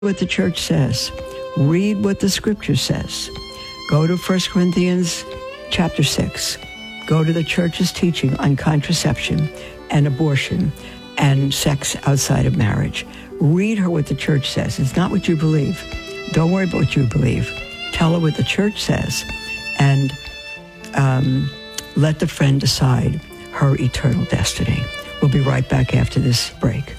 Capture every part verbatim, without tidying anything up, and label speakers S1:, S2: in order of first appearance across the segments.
S1: what the church says. Read what the scripture says. Go to First Corinthians chapter six. Go to the church's teaching on contraception and abortion and sex outside of marriage. Read her what the church says. It's not what you believe. Don't worry about what you believe. Tell her what the church says, and um, let the friend decide her eternal destiny. We'll be right back after this break.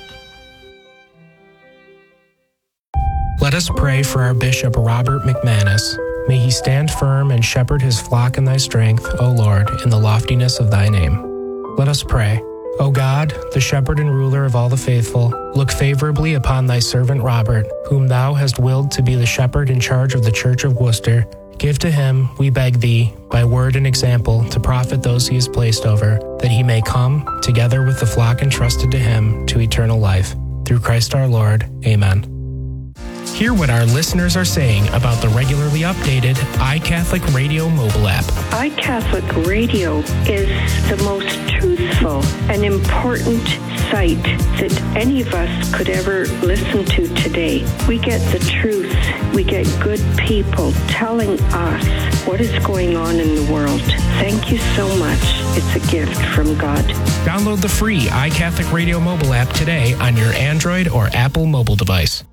S2: Let us pray for our Bishop Robert McManus. May he stand firm and shepherd his flock in thy strength, O Lord, in the loftiness of thy name. Let us pray. O God, the shepherd and ruler of all the faithful, look favorably upon thy servant Robert, whom thou hast willed to be the shepherd in charge of the Church of Worcester. Give to him, we beg thee, by word and example, to profit those he has placed over, that he may come, together with the flock entrusted to him, to eternal life. Through Christ our Lord. Amen. Hear what our listeners are saying about the regularly updated iCatholic Radio mobile app.
S3: iCatholic Radio is the most truthful and important site that any of us could ever listen to today. We get the truth. We get good people telling us what is going on in the world. Thank you so much. It's a gift from God.
S2: Download the free iCatholic Radio mobile app today on your Android or Apple mobile device.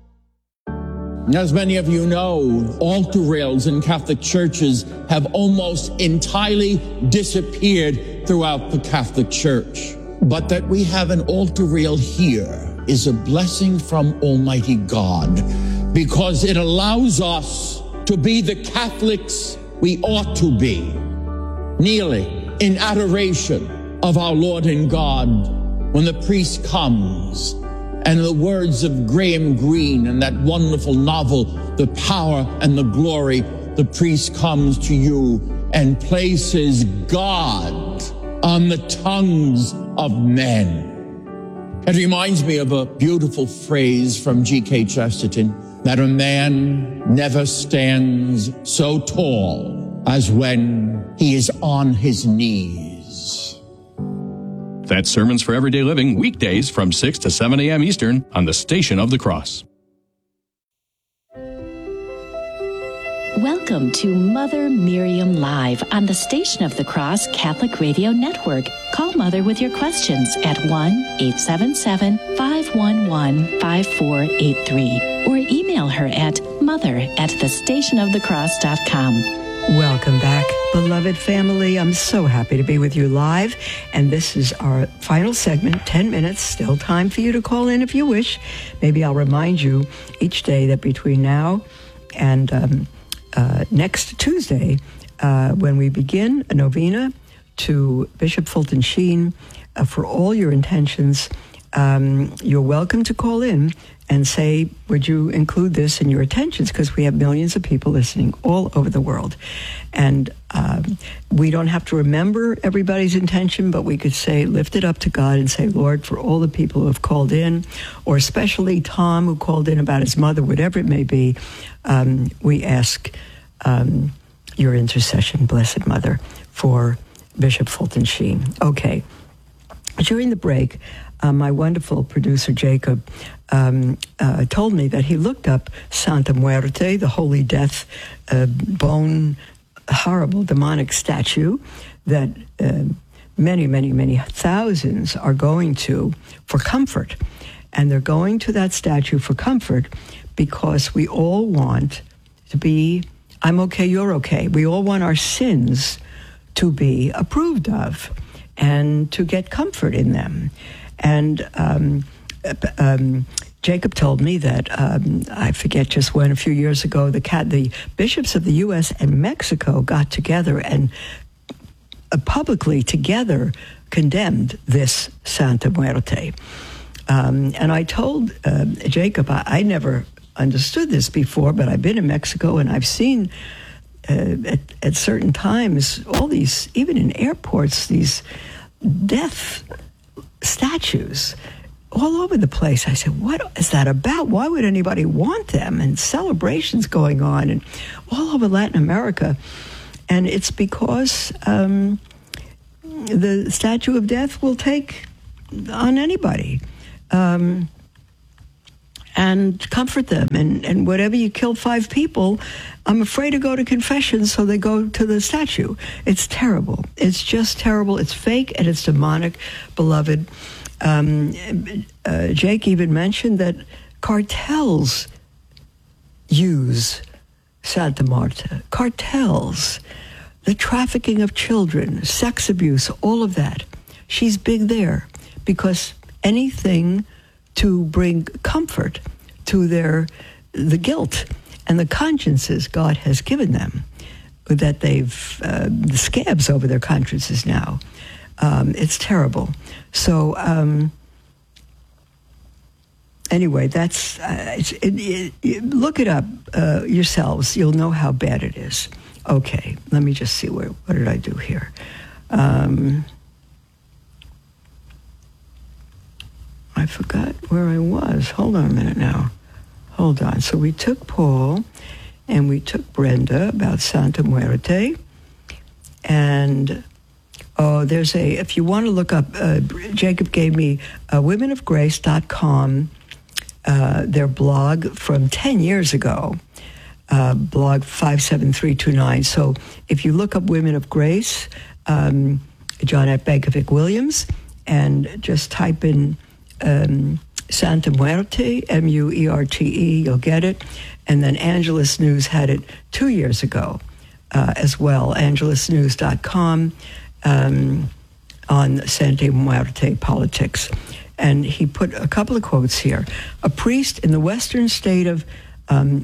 S4: As many of you know, altar rails in Catholic churches have almost entirely disappeared throughout the Catholic Church. But that we have an altar rail here is a blessing from Almighty God, because it allows us to be the Catholics we ought to be, kneeling in adoration of our Lord and God when the priest comes. And the words of Graham Greene and that wonderful novel, The Power and the Glory, the priest comes to you and places God on the tongues of men. It reminds me of a beautiful phrase from G K Chesterton, that a man never stands so tall as when he is on his knees.
S5: That's Sermons for Everyday Living, weekdays from six to seven a.m. Eastern on the Station of the Cross.
S6: Welcome to Mother Miriam Live on the Station of the Cross Catholic Radio Network. Call Mother with your questions at one eight seven seven, five one one, five four eight three or email her at mother at the station of the cross dot com.
S1: Welcome back, beloved family. I'm so happy to be with you live. And this is our final segment, ten minutes. Still time for you to call in if you wish. Maybe I'll remind you each day that between now and um, uh, next Tuesday, uh, when we begin a novena to Bishop Fulton Sheen, uh, for all your intentions, um, you're welcome to call in and say, would you include this in your attentions? Because we have millions of people listening all over the world. And um, we don't have to remember everybody's intention, but we could say, lift it up to God and say, Lord, for all the people who have called in, or especially Tom who called in about his mother, whatever it may be, um, we ask um, your intercession, Blessed Mother, for Bishop Fulton Sheen. Okay. During the break, uh, my wonderful producer, Jacob, um, uh, told me that he looked up Santa Muerte, the Holy Death uh, bone, horrible demonic statue that uh, many, many, many thousands are going to for comfort. And they're going to that statue for comfort because we all want to be, I'm okay, you're okay. We all want our sins to be approved of and to get comfort in them. And um, um, Jacob told me that, um, I forget just when, a few years ago, the, cat, the bishops of the U S and Mexico got together and uh, publicly together condemned this Santa Muerte. Um, and I told uh, Jacob, I, I never understood this before, but I've been in Mexico and I've seen uh, at, at certain times all these, even in airports, these death statues all over the place. I said, what is that about? Why would anybody want them? And celebrations going on and all over Latin America. And it's because um, the statue of death will take on anybody. Um, and comfort them. And, and whatever, you kill five people, I'm afraid to go to confession, so they go to the statue. It's terrible. It's just terrible. It's fake and it's demonic, beloved. Um, uh, Jake even mentioned that cartels use Santa Marta. Cartels, the trafficking of children, sex abuse, all of that. She's big there because anything to bring comfort to their the guilt and the consciences God has given them, that they've uh, the scabs over their consciences now. Um, it's terrible. So um, anyway, that's uh, it's, it, it, look it up uh, yourselves. You'll know how bad it is. Okay, let me just see where. What did I do here? Um, I forgot where I was. Hold on a minute now. Hold on. So we took Paul and we took Brenda about Santa Muerte. And, oh, there's a, if you want to look up, uh, Jacob gave me uh, women of grace dot com, uh, their blog from ten years ago, uh, blog five seven three two nine. So if you look up Women of Grace, um, John F. Bankovic Williams, and just type in Um, Santa Muerte, M U E R T E, you'll get it. And then Angelus News had it two years ago uh, as well, angelus news dot com, um, on Santa Muerte politics. And he put a couple of quotes here. A priest in the western state of um,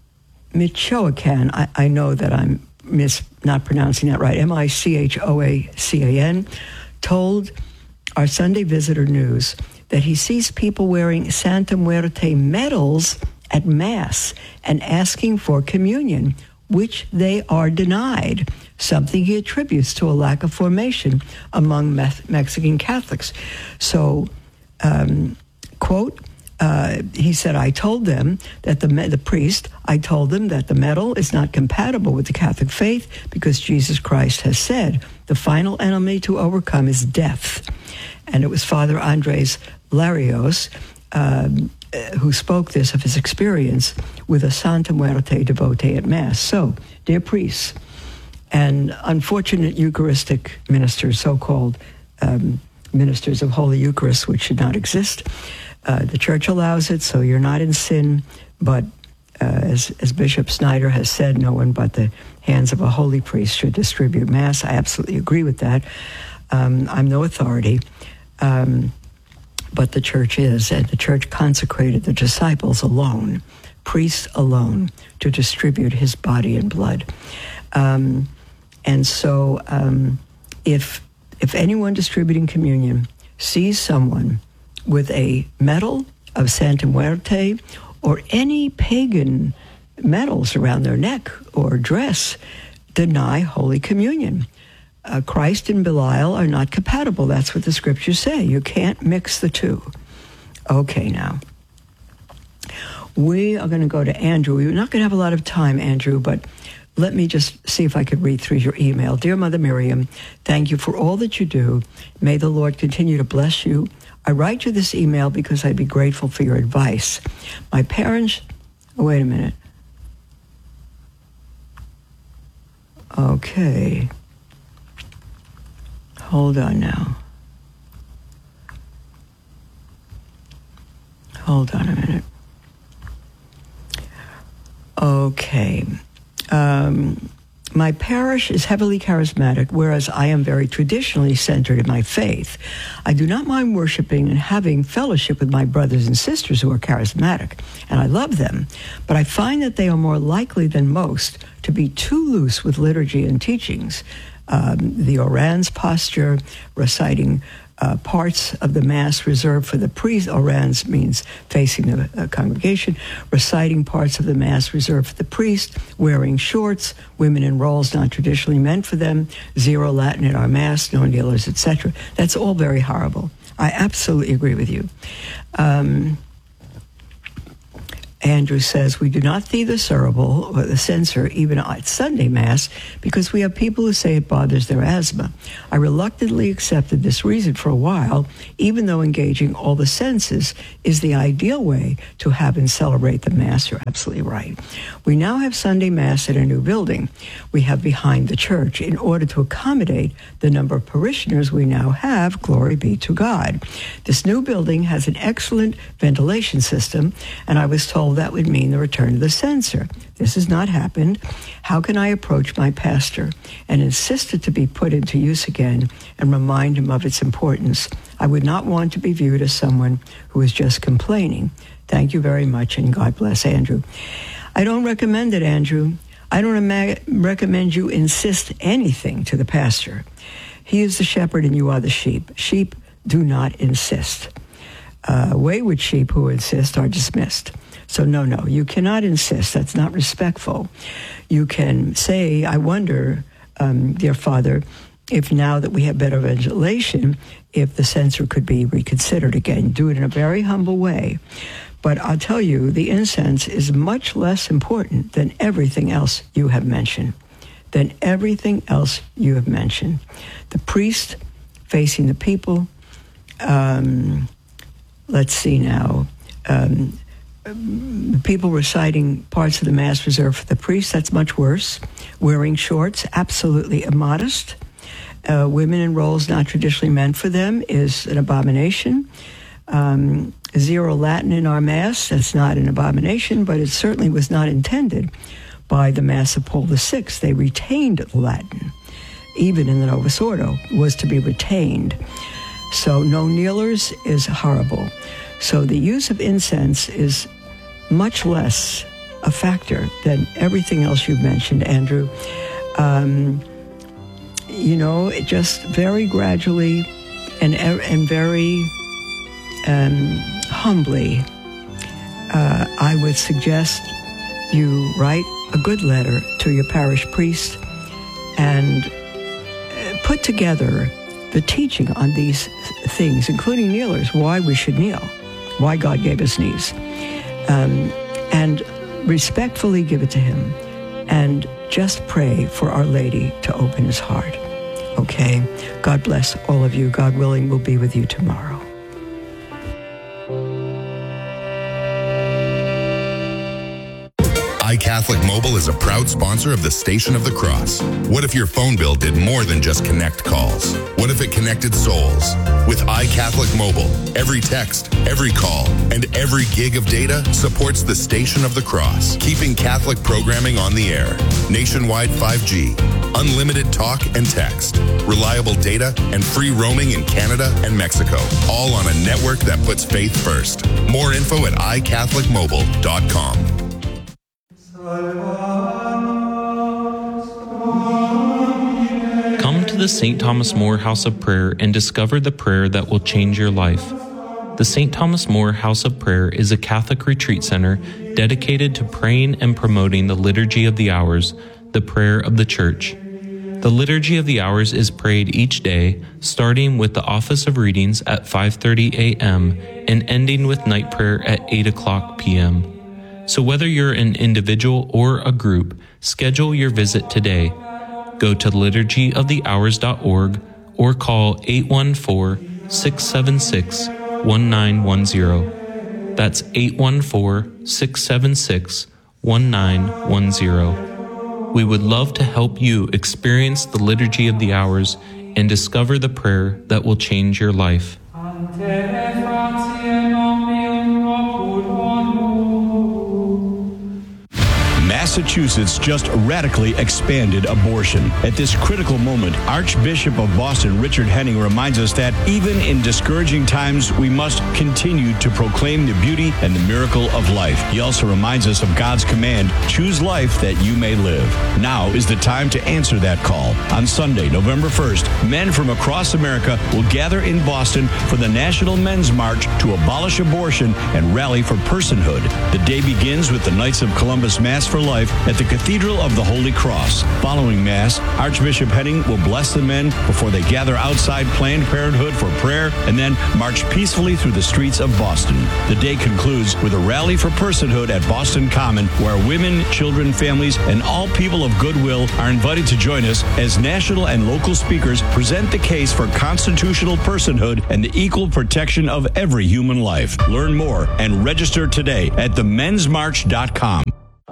S1: Michoacan, I, I know that I'm mis- not pronouncing that right, M I C H O A C A N, told our Sunday Visitor News that he sees people wearing Santa Muerte medals at Mass and asking for communion, which they are denied, something he attributes to a lack of formation among Me- Mexican Catholics. So, um, quote, uh, he said, I told them that the, the priest, I told them that the medal is not compatible with the Catholic faith because Jesus Christ has said the final enemy to overcome is death. And it was Father Andres Larios um, who spoke this of his experience with a Santa Muerte devotee at Mass. So, dear priests and unfortunate Eucharistic ministers, so-called um, ministers of Holy Eucharist, which should not exist, uh, the Church allows it, so you're not in sin, but uh, as, as Bishop Snyder has said, no one but the hands of a holy priest should distribute Mass. I absolutely agree with that. Um, I'm no authority. Um, but the Church is, and the Church consecrated the disciples alone, priests alone, to distribute his body and blood. Um, and so um, if if anyone distributing communion sees someone with a medal of Santa Muerte or any pagan medals around their neck or dress, deny Holy Communion. Uh, Christ and Belial are not compatible. That's what the scriptures say. You can't mix the two. Okay, now. We are going to go to Andrew. We're not going to have a lot of time, Andrew, but let me just see if I could read through your email. Dear Mother Miriam, thank you for all that you do. May the Lord continue to bless you. I write you this email because I'd be grateful for your advice. My parents... Oh, wait a minute. Okay. Hold on now. Hold on a minute. Okay. Um, my parish is heavily charismatic, whereas I am very traditionally centered in my faith. I do not mind worshiping and having fellowship with my brothers and sisters who are charismatic, and I love them, but I find that they are more likely than most to be too loose with liturgy and teachings. Um, the orans posture, reciting uh, parts of the Mass reserved for the priest. Orans means facing the uh, congregation. Reciting parts of the Mass reserved for the priest, wearing shorts, women in roles not traditionally meant for them, zero Latin at our Mass, no kneelers, et cetera. That's all very horrible. I absolutely agree with you. Um, Andrew says, we do not see the cerebral or the censor even at Sunday Mass because we have people who say it bothers their asthma. I reluctantly accepted this reason for a while, even though engaging all the senses is the ideal way to have and celebrate the Mass. You're absolutely right. We now have Sunday Mass at a new building we have behind the church in order to accommodate the number of parishioners we now have. Glory be to God. This new building has an excellent ventilation system, and I was told that would mean the return of the censor. This has not happened. How can I approach my pastor and insist it to be put into use again and remind him of its importance? I would not want to be viewed as someone who is just complaining. Thank you very much, and God bless, Andrew. I don't recommend it, Andrew. I don't ima- recommend you insist anything to the pastor. He is the shepherd and you are the sheep. Sheep do not insist. Uh, wayward sheep who insist are dismissed. So no, no, you cannot insist. That's not respectful. You can say, I wonder, um, dear Father, if now that we have better ventilation, if the censor could be reconsidered again. Do it in a very humble way. But I'll tell you, the incense is much less important than everything else you have mentioned. Than everything else you have mentioned. The priest facing the people. Um, let's see now. Um, The people reciting parts of the Mass reserved for the priest, that's much worse. Wearing shorts, absolutely immodest. Uh, women in roles not traditionally meant for them is an abomination. Um, zero Latin in our Mass, that's not an abomination, but it certainly was not intended by the Mass of Paul the Sixth. They retained the Latin, even in the Novus Ordo, was to be retained. So no kneelers is horrible. So the use of incense is much less a factor than everything else you've mentioned, Andrew. Um, you know, it just very gradually and and very um, humbly, uh, I would suggest you write a good letter to your parish priest and put together the teaching on these things, including kneelers, why we should kneel, why God gave us knees, um, and respectfully give it to him, and just pray for Our Lady to open his heart. Okay? God bless all of you. God willing, we'll be with you tomorrow.
S7: iCatholic Mobile is a proud sponsor of the Station of the Cross. What if your phone bill did more than just connect calls? What if it connected souls? With iCatholic Mobile, every text, every call, and every gig of data supports the Station of the Cross, keeping Catholic programming on the air. Nationwide five G, unlimited talk and text, reliable data, and free roaming in Canada and Mexico, all on a network that puts faith first. More info at i catholic mobile dot com.
S8: Come to the Saint Thomas More House of Prayer and discover the prayer that will change your life. The Saint Thomas More House of Prayer is a Catholic retreat center dedicated to praying and promoting the Liturgy of the Hours, the prayer of the Church. The Liturgy of the Hours is prayed each day, starting with the Office of Readings at five thirty a.m. and ending with night prayer at eight o'clock p.m. So whether you're an individual or a group, schedule your visit today. Go to liturgy of the hours dot org or call eight one four, six seven six, one nine one zero. That's eight one four, six seven six, one nine one zero. We would love to help you experience the Liturgy of the Hours and discover the prayer that will change your life.
S9: Massachusetts just radically expanded abortion. At this critical moment, Archbishop of Boston Richard Henning reminds us that even in discouraging times, we must continue to proclaim the beauty and the miracle of life. He also reminds us of God's command, choose life that you may live. Now is the time to answer that call. On Sunday, November first, men from across America will gather in Boston for the National Men's March to abolish abortion and rally for personhood. The day begins with the Knights of Columbus Mass for Life life at the Cathedral of the Holy Cross. Following Mass, Archbishop Henning will bless the men before they gather outside Planned Parenthood for prayer and then march peacefully through the streets of Boston. The day concludes with a rally for personhood at Boston Common, where women, children, families, and all people of goodwill are invited to join us as national and local speakers present the case for constitutional personhood and the equal protection of every human life. Learn more and register today at the mens march dot com.